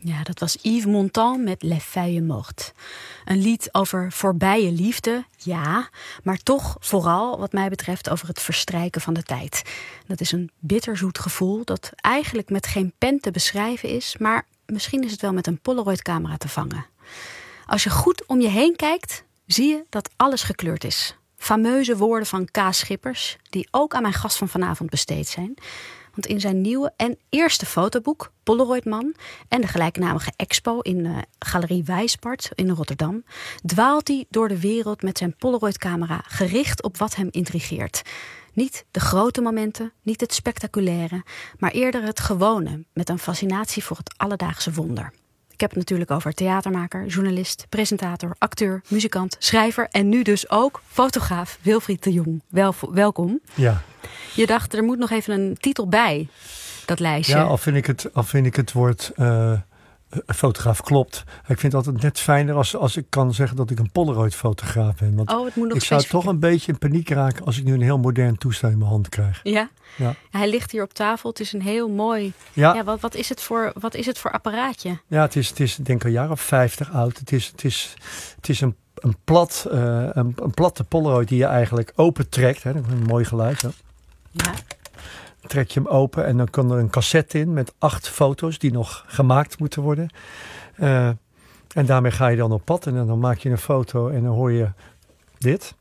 Ja, dat was Yves Montand met Les Feuilles Mortes. Een lied over voorbije liefde, ja, maar toch vooral wat mij betreft over het verstrijken van de tijd. Dat is een bitterzoet gevoel dat eigenlijk met geen pen te beschrijven is, maar misschien is het wel met een Polaroid-camera te vangen. Als je goed om je heen kijkt, zie je dat alles gekleurd is. Fameuze woorden van K. Schippers, die ook aan mijn gast van vanavond besteed zijn. Want in zijn nieuwe en eerste fotoboek, Polaroidman, en de gelijknamige expo in Galerie Wijspart in Rotterdam, dwaalt hij door de wereld met zijn Polaroid-camera gericht op wat hem intrigeert. Niet de grote momenten, niet het spectaculaire, maar eerder het gewone, met een fascinatie voor het alledaagse wonder. Ik heb het natuurlijk over theatermaker, journalist, presentator, acteur, muzikant, schrijver en nu dus ook fotograaf Wilfried de Jong. Welkom. Ja. Je dacht, er moet nog even een titel bij, dat lijstje. Ja, al vind ik het woord fotograaf klopt. Ik vind het altijd net fijner als ik kan zeggen dat ik een Polaroid-fotograaf ben. Want het moet nog ik zou toch een beetje in paniek raken als ik nu een heel modern toestel in mijn hand krijg. Ja? Ja. Hij ligt hier op tafel. Het is een heel mooi... Ja. Wat is het voor apparaatje? Ja, het is denk ik een jaar of 50 oud. Het is een platte Polaroid die je eigenlijk opentrekt. Hè. Dat is een mooi geluid. Hè. Ja. Trek je hem open en dan kan er een cassette in met 8 foto's die nog gemaakt moeten worden. En daarmee ga je dan op pad en dan maak je een foto en dan hoor je dit.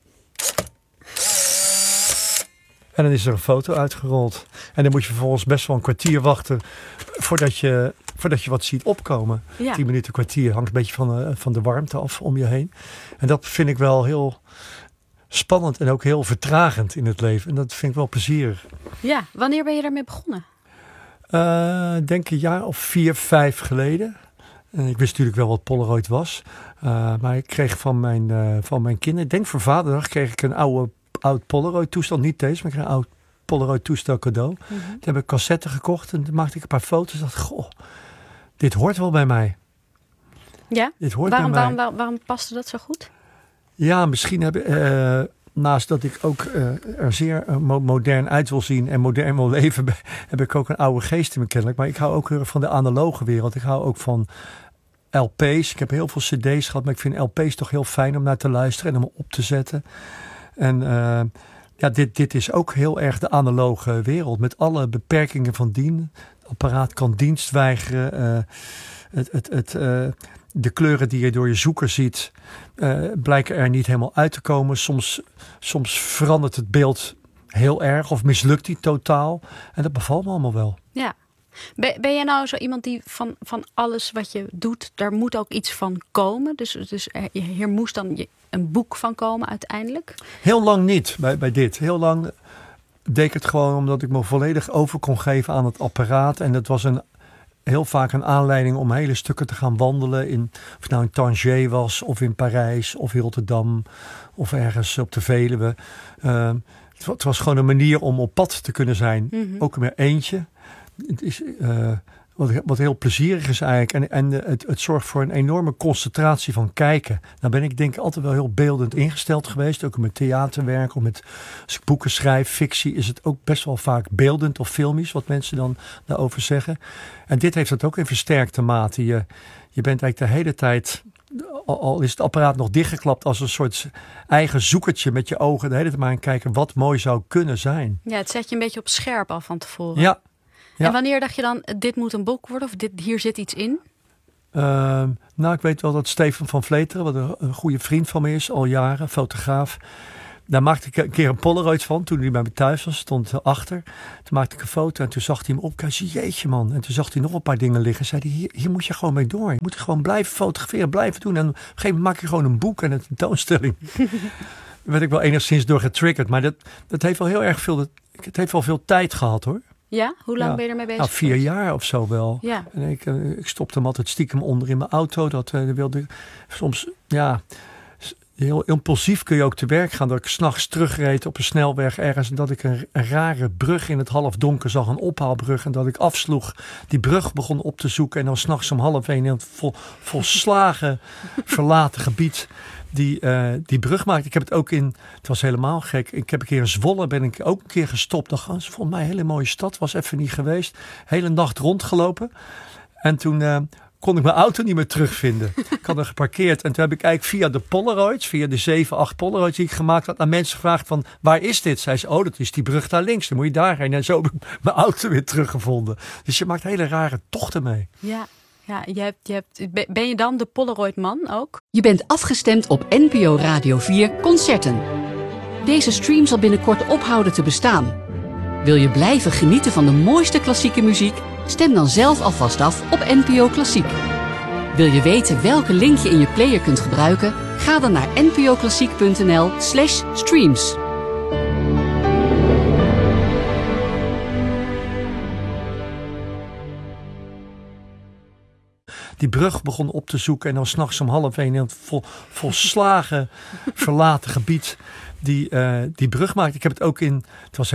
En dan is er een foto uitgerold. En dan moet je vervolgens best wel een kwartier wachten voordat je wat ziet opkomen. Ja. 10 minuten, kwartier, hangt een beetje van de warmte af om je heen. En dat vind ik wel heel spannend en ook heel vertragend in het leven. En dat vind ik wel plezierig. Ja, wanneer ben je daarmee begonnen? Denk een jaar of 4, 5 geleden. Ik wist natuurlijk wel wat Polaroid was. Maar ik kreeg van mijn kinderen, ik denk voor Vaderdag, kreeg ik een oud Polaroid toestel. Niet deze, maar ik kreeg een oud Polaroid toestel cadeau. Mm-hmm. Toen heb ik cassetten gekocht en toen maakte ik een paar foto's. En dacht, goh, dit hoort wel bij mij. Ja? Dit hoort bij mij. Waarom paste dat zo goed? Ja, misschien naast dat ik ook er zeer modern uit wil zien en modern wil leven, heb ik ook een oude geest in me kennelijk. Maar ik hou ook heel erg van de analoge wereld. Ik hou ook van LP's. Ik heb heel veel cd's gehad, maar ik vind LP's toch heel fijn om naar te luisteren en om op te zetten. En dit is ook heel erg de analoge wereld met alle beperkingen van dien. Het apparaat kan dienst weigeren. De kleuren die je door je zoeker ziet, blijken er niet helemaal uit te komen. Soms verandert het beeld heel erg of mislukt die totaal. En dat bevalt me allemaal wel. Ja. Ben jij nou zo iemand die van alles wat je doet, daar moet ook iets van komen? Dus hier moest dan een boek van komen uiteindelijk? Heel lang niet bij dit. Heel lang deed ik het gewoon omdat ik me volledig over kon geven aan het apparaat. En dat was heel vaak een aanleiding om hele stukken te gaan wandelen. Of het nou in Tanger was, of in Parijs, of in Rotterdam, of ergens op de Veluwe. Het was gewoon een manier om op pad te kunnen zijn. Mm-hmm. Ook maar eentje. Het is wat heel plezierig is eigenlijk. En het zorgt voor een enorme concentratie van kijken. Nou ben ik denk ik altijd wel heel beeldend ingesteld geweest. Ook met theaterwerk of als ik boeken schrijf, fictie, is het ook best wel vaak beeldend of filmisch. Wat mensen dan daarover zeggen. En dit heeft dat ook in versterkte mate. Je bent eigenlijk de hele tijd, al is het apparaat nog dichtgeklapt, als een soort eigen zoekertje met je ogen de hele tijd maar aan kijken wat mooi zou kunnen zijn. Ja, het zet je een beetje op scherp al van tevoren. Ja. Ja. En wanneer dacht je dan, dit moet een boek worden? Of hier zit iets in? Ik weet wel dat Steven van Vleteren, wat een goede vriend van me is, al jaren, fotograaf. Daar maakte ik een keer een Polaroid van, toen hij bij me thuis was, stond achter. Toen maakte ik een foto en toen zag hij hem op. Ik zei, jeetje man. En toen zag hij nog een paar dingen liggen. Zei hij, hier moet je gewoon mee door. Je moet gewoon blijven fotograferen, blijven doen. En op een gegeven moment maak je gewoon een boek en een tentoonstelling. Daar werd ik wel enigszins door getriggerd. Maar dat heeft wel heel erg veel, het heeft wel veel tijd gehad hoor. Ja? Hoe lang ben je ermee bezig? Nou, 4 jaar of zo wel. Ja. En ik stopte hem altijd stiekem onder in mijn auto. Dat wilde soms, ja, heel impulsief kun je ook te werk gaan. Dat ik 's nachts terugreed op een snelweg ergens. En dat ik een rare brug in het halfdonker zag. Een ophaalbrug. En dat ik afsloeg. Die brug begon op te zoeken. En dan 's nachts om 12:30 in het volslagen verlaten gebied. Die brug maakte. Ik heb het ook het was helemaal gek. Ik heb een keer in Zwolle, ben ik ook een keer gestopt. Dacht, volgens mij een hele mooie stad. Was even niet geweest. Hele nacht rondgelopen. En toen kon ik mijn auto niet meer terugvinden. Ik had hem geparkeerd. En toen heb ik eigenlijk via de Polaroids, via de 7, 8 Polaroids die ik gemaakt had, aan mensen gevraagd van, waar is dit? Zei ze, dat is die brug daar links. Dan moet je daarheen. En zo heb ik mijn auto weer teruggevonden. Dus je maakt hele rare tochten mee. Ja, ben je dan de Polaroid-man ook? Je bent afgestemd op NPO Radio 4 Concerten. Deze stream zal binnenkort ophouden te bestaan. Wil je blijven genieten van de mooiste klassieke muziek? Stem dan zelf alvast af op NPO Klassiek. Wil je weten welke link je in je player kunt gebruiken? Ga dan naar npoklassiek.nl/streams. Die brug begon op te zoeken en dan 's nachts om 12:30 in het volslagen verlaten gebied die brug maakte. Ik heb het ook het was